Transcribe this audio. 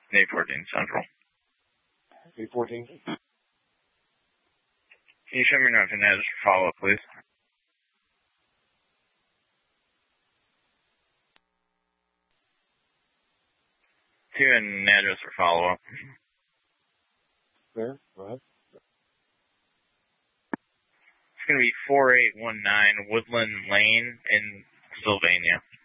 814 Central. 814. Can you show me your address for follow-up, please? To an address for follow-up. There, go ahead. It's going to be 4819 Woodland Lane in Sylvania.